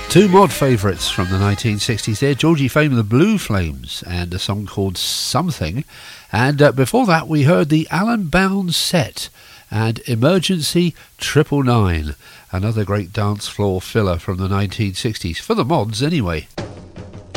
Two mod favourites from the 1960s there, Georgie Fame and the Blue Flames, and a song called Something. And before that we heard the Alan Bound Set and Emergency 999, another great dance floor filler from the 1960s, for the mods anyway.